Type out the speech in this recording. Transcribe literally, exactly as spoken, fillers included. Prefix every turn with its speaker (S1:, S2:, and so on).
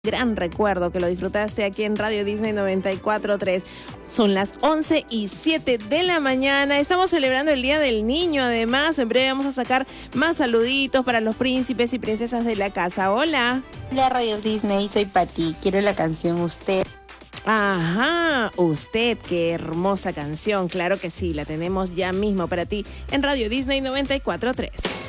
S1: Gran recuerdo que lo disfrutaste aquí en Radio Disney noventa y cuatro punto tres. Son las once y siete de la mañana. Estamos celebrando el Día del Niño. Además, en breve vamos a sacar más saluditos para los príncipes y princesas de la casa. Hola.
S2: Hola Radio Disney, soy Pati. Quiero la canción Usted.
S1: Ajá, Usted, qué hermosa canción. Claro que sí, la tenemos ya mismo para ti en Radio Disney noventa y cuatro punto tres.